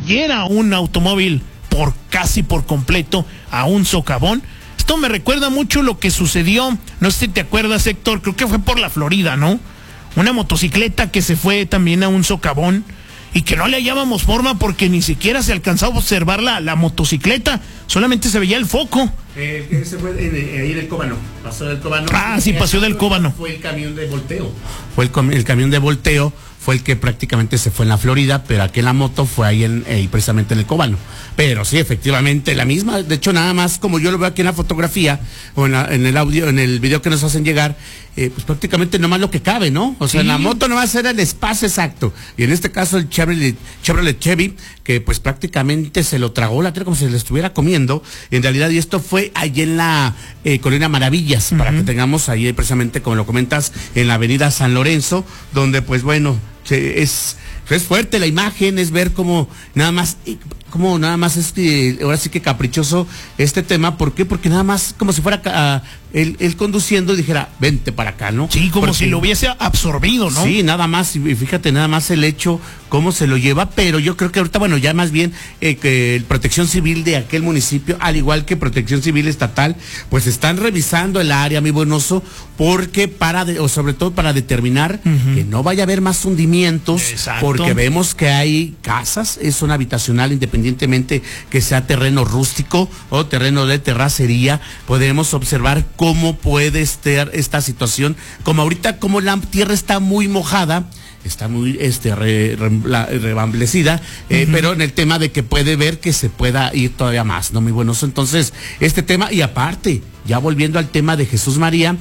cayera un automóvil casi por completo a un socavón. Esto me recuerda mucho lo que sucedió, no sé si te acuerdas, Héctor, creo que fue por la Florida, ¿no? Una motocicleta que se fue también a un socavón y que no le hallábamos forma porque ni siquiera se alcanzaba a observar la motocicleta, solamente se veía el foco. Ese fue ahí en el Cóbano, pasó del Cóbano. Ah, sí, pasó del Cóbano. Fue el camión de volteo. Fue el camión de volteo, fue el que prácticamente se fue en la Florida, pero aquí en la moto fue ahí precisamente en el Cóbano. Pero sí, efectivamente, la misma, de hecho nada más como yo lo veo aquí en la fotografía, o en el audio, en el video que nos hacen llegar, pues prácticamente nomás lo que cabe, ¿no? O sea, sí. En la moto nomás era el espacio exacto. Y en este caso el Chevrolet Chevy, que pues prácticamente se lo tragó la tierra como si se le estuviera comiendo, en realidad, y esto fue allí en la Colina Maravillas, para que tengamos ahí precisamente, como lo comentas, en la avenida San Lorenzo, donde pues bueno, es fuerte la imagen, es ver cómo nada más ahora sí que caprichoso este tema. ¿Por qué? Porque nada más como si fuera él conduciendo y dijera, vente para acá, ¿no? Sí, como si lo hubiese absorbido, ¿no? Sí, nada más, y fíjate nada más el hecho, cómo se lo lleva, pero yo creo que ahorita, bueno, ya más bien que Protección Civil de aquel municipio, al igual que Protección Civil estatal, pues están revisando el área, mi buen oso, porque sobre todo para determinar que no vaya a haber más hundimientos. Exacto. Porque vemos que hay casas, es zona habitacional, independientemente que sea terreno rústico o terreno de terracería, podemos observar cómo puede estar esta situación, como ahorita, como la tierra está muy mojada, está muy rebamblecida, pero en el tema de que puede ver que se pueda ir todavía más, ¿no? Muy buenos. Entonces, este tema, y aparte, ya volviendo al tema de Jesús María,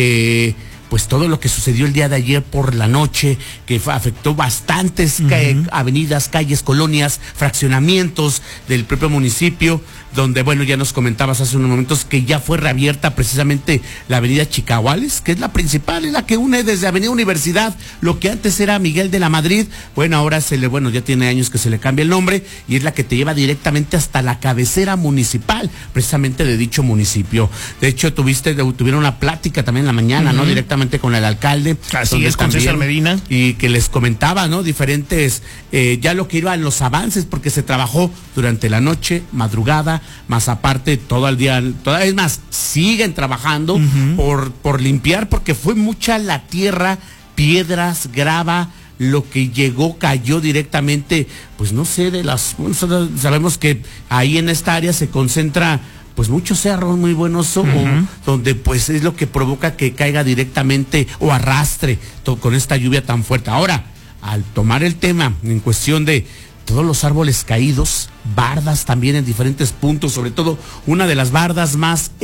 pues todo lo que sucedió el día de ayer por la noche, que afectó bastantes avenidas, calles, colonias, fraccionamientos del propio municipio, donde, bueno, ya nos comentabas hace unos momentos que ya fue reabierta precisamente la avenida Chicahuales, que es la principal, es la que une desde Avenida Universidad, lo que antes era Miguel de la Madrid, bueno, ahora ya tiene años que se le cambia el nombre, y es la que te lleva directamente hasta la cabecera municipal, precisamente de dicho municipio. De hecho, tuvieron una plática también en la mañana, ¿no? Directamente con el alcalde. Así es, con César Medina. Y que les comentaba, ¿no? Diferentes, ya lo que iban los avances, porque se trabajó durante la noche, madrugada, más aparte todo el día, es más, siguen trabajando por limpiar, porque fue mucha la tierra, piedras, grava, lo que cayó directamente, pues no sé, sabemos que ahí en esta área se concentra pues muchos cerros muy buenos, donde pues es lo que provoca que caiga directamente o arrastre con esta lluvia tan fuerte. Ahora, al tomar el tema en cuestión de todos los árboles caídos, bardas también en diferentes puntos, sobre todo una de las bardas más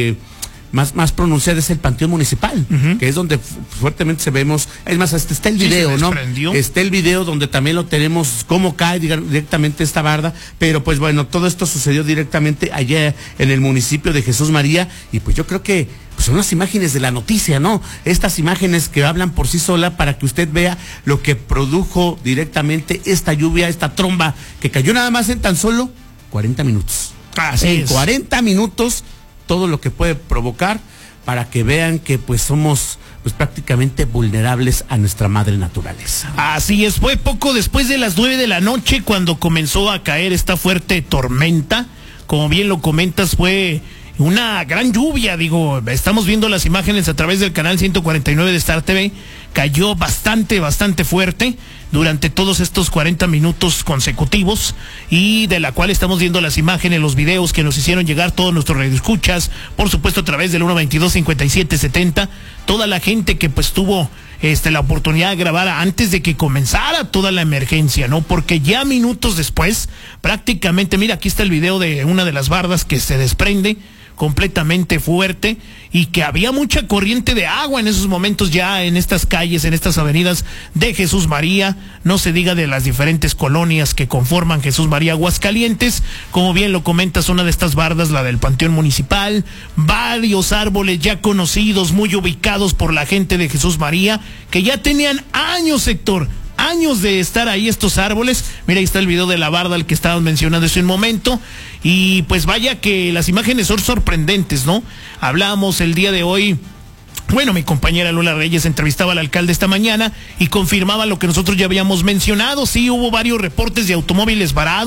pronunciada es el Panteón Municipal, que es donde fuertemente vemos, es más, hasta está el video, ¿no? Está el video donde también lo tenemos, cómo cae directamente esta barda, pero pues bueno, todo esto sucedió directamente allá en el municipio de Jesús María, y pues yo creo que pues son las imágenes de la noticia, ¿no? Estas imágenes que hablan por sí sola para que usted vea lo que produjo directamente esta lluvia, esta tromba, que cayó nada más en tan solo 40 minutos. Así es. 40 minutos, todo lo que puede provocar, para que vean que pues somos pues prácticamente vulnerables a nuestra madre naturaleza. Así es, fue poco después de las 9 de la noche cuando comenzó a caer esta fuerte tormenta. Como bien lo comentas, fue una gran lluvia, estamos viendo las imágenes a través del canal 149 de Star TV, cayó bastante fuerte durante todos estos 40 minutos consecutivos, y de la cual estamos viendo las imágenes, los videos que nos hicieron llegar todos nuestros radioescuchas, por supuesto a través del 122-5770, toda la gente que pues tuvo la oportunidad de grabar antes de que comenzara toda la emergencia, ¿no? Porque ya minutos después, prácticamente, mira, aquí está el video de una de las bardas que se desprende completamente fuerte, y que había mucha corriente de agua en esos momentos ya en estas calles, en estas avenidas de Jesús María, no se diga de las diferentes colonias que conforman Jesús María Aguascalientes. Como bien lo comentas, una de estas bardas, la del Panteón Municipal, varios árboles ya conocidos, muy ubicados por la gente de Jesús María, que ya tenían años, Héctor, años de estar ahí estos árboles. Mira, ahí está el video de la barda al que estábamos mencionando hace un momento, y pues vaya que las imágenes son sorprendentes, ¿no? Hablábamos el día de hoy, bueno, mi compañera Lola Reyes entrevistaba al alcalde esta mañana y confirmaba lo que nosotros ya habíamos mencionado. Sí, hubo varios reportes de automóviles varados.